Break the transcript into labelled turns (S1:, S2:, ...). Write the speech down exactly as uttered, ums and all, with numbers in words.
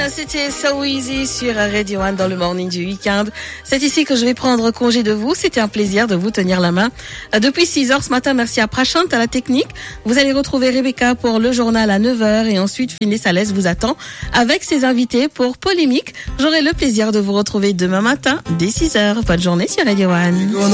S1: C'était So Easy sur Radio One dans le morning du week-end. C'est ici que je vais prendre congé de vous. C'était un plaisir de vous tenir la main. Depuis six heures ce matin, merci à Prachant à la technique. Vous allez retrouver Rebecca pour le journal à neuf heures et ensuite Finlay Salès vous attend avec ses invités pour Polémique. J'aurai le plaisir de vous retrouver demain matin dès six heures. Bonne journée sur Radio One.